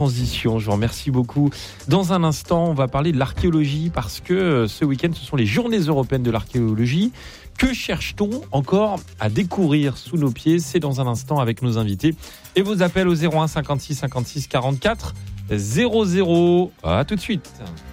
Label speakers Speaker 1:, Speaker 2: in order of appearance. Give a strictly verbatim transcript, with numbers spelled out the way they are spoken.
Speaker 1: Transition, je vous remercie beaucoup. Dans un instant, on va parler de l'archéologie parce que ce week-end, ce sont les Journées européennes de l'archéologie. Que cherche-t-on encore à découvrir sous nos pieds ? C'est dans un instant avec nos invités. Et vos appels au zéro un cinquante-six cinquante-six quarante-quatre zéro zéro. À tout de suite.